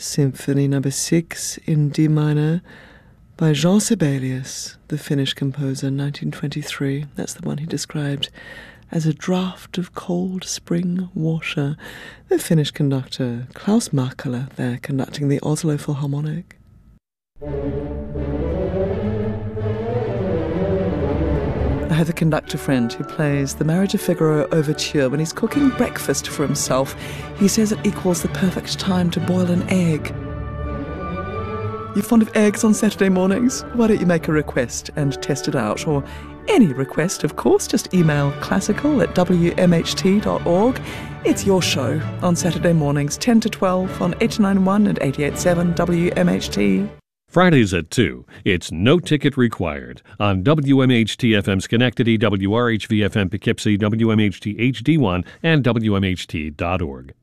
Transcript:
Symphony No. 6 in D minor by Jean Sibelius, the Finnish composer, 1923. That's the one he described as a draught of cold spring water. The Finnish conductor Klaus Makala there conducting the Oslo Philharmonic. I have a conductor friend who plays the Marriage of Figaro overture. When he's cooking breakfast for himself, he says it equals the perfect time to boil an egg. You fond of eggs on Saturday mornings? Why don't you make a request and test it out? Or any request, of course, just email classical@wmht.org. It's your show on Saturday mornings, 10 to 12 on 89.1 and 88.7 WMHT. Fridays at 2, it's no ticket required on WMHT-FM Schenectady, WRHV-FM Poughkeepsie, WMHT HD1, and WMHT.org.